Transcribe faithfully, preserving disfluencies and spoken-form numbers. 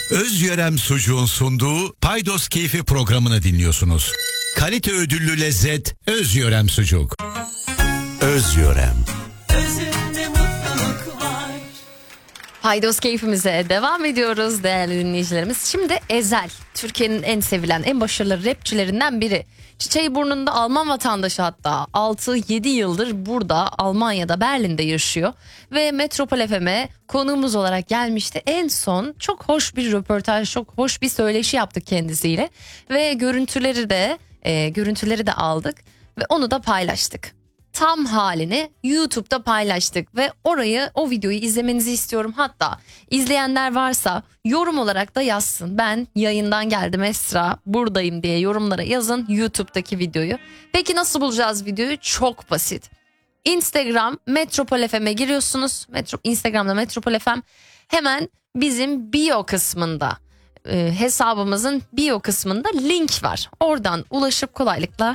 Özyörem Sucuğun sunduğu Paydos Keyfi programını dinliyorsunuz. Kalite ödüllü lezzet Özyörem Sucuk. Özyörem. Özünde mutluluk var. Paydos keyfimize devam ediyoruz değerli dinleyicilerimiz. Şimdi Ezel, Türkiye'nin en sevilen, en başarılı rapçilerinden biri. Çiçeği burnunda Alman vatandaşı, hatta altı yedi yıldır burada Almanya'da, Berlin'de yaşıyor. Ve Metropol F M'e konuğumuz olarak gelmişti. En son çok hoş bir röportaj, çok hoş bir söyleşi yaptık kendisiyle. Ve görüntüleri de e, görüntüleri de aldık ve onu da paylaştık. Tam halini YouTube'da paylaştık ve orayı, o videoyu izlemenizi istiyorum. Hatta izleyenler varsa yorum olarak da yazsın. Ben yayından geldim Esra, buradayım diye yorumlara yazın YouTube'daki videoyu. Peki nasıl bulacağız videoyu? Çok basit. Instagram Metropol F M'e giriyorsunuz. Metro, Instagram'da Metropol F M. Hemen bizim bio kısmında, e, hesabımızın bio kısmında link var. Oradan ulaşıp kolaylıkla